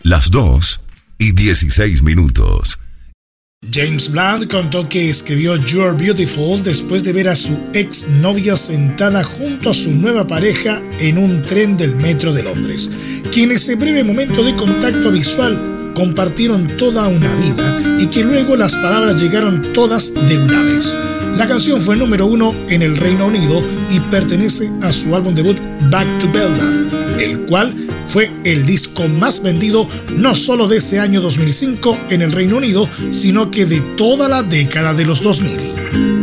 las 2:16. James Blunt contó que escribió You're Beautiful después de ver a su ex novia sentada junto a su nueva pareja en un tren del metro de Londres. Quienes en breve momento de contacto visual compartieron toda una vida y que luego las palabras llegaron todas de una vez. La canción fue número 1 en el Reino Unido y pertenece a su álbum debut Back to Bella, el cual fue el disco más vendido no solo de ese año 2005 en el Reino Unido, sino que de toda la década de los 2000.